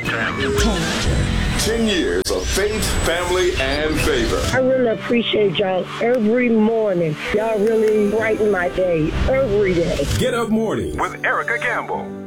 10 years of faith, family, and favor. I really appreciate y'all every morning. Y'all really brighten my day every day. Get Up Morning with Erica Campbell.